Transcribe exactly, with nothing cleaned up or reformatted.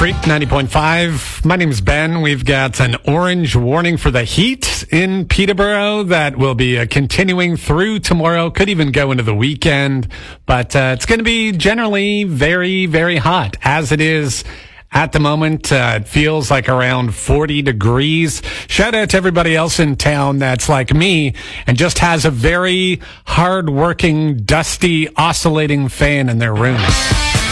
Freak ninety point five. My name's Ben. We've got an orange warning for the heat in Peterborough that will be uh, continuing through tomorrow. Could even go into the weekend. But uh, it's going to be generally very, very hot as it is at the moment. Uh, it feels like around forty degrees. Shout out to everybody else in town that's like me and just has a very hard-working, dusty, oscillating fan in their room.